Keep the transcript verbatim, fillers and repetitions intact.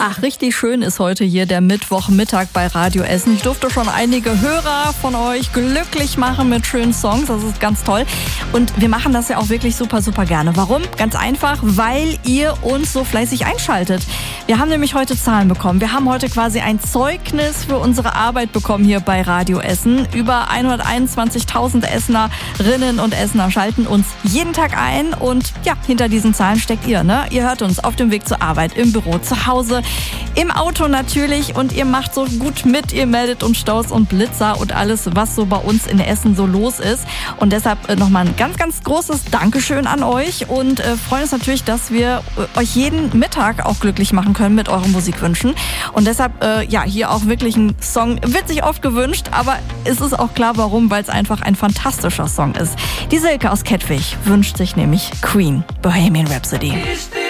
Ach, richtig schön ist heute hier der Mittwochmittag bei Radio Essen. Ich durfte schon einige Hörer von euch glücklich machen mit schönen Songs. Das ist ganz toll. Und wir machen das ja auch wirklich super, super gerne. Warum? Ganz einfach, weil ihr uns so fleißig einschaltet. Wir haben nämlich heute Zahlen bekommen. Wir haben heute quasi ein Zeugnis für unsere Arbeit bekommen hier bei Radio Essen. Über hunderteinundzwanzigtausend Essenerinnen und Essener schalten uns jeden Tag ein. Und ja, hinter diesen Zahlen steckt ihr, ne? Ihr hört uns auf dem Weg zur Arbeit, im Büro, zu Hause, im Auto natürlich, und ihr macht so gut mit. Ihr meldet uns Staus und Blitzer und alles, was so bei uns in Essen so los ist. Und deshalb nochmal ein ganz, ganz großes Dankeschön an euch und äh, freuen uns natürlich, dass wir äh, euch jeden Mittag auch glücklich machen können mit euren Musikwünschen. Und deshalb, äh, ja, hier auch wirklich ein Song, wird sich oft gewünscht, aber es ist auch klar, warum, weil es einfach ein fantastischer Song ist. Die Silke aus Kettwig wünscht sich nämlich Queen, Bohemian Rhapsody.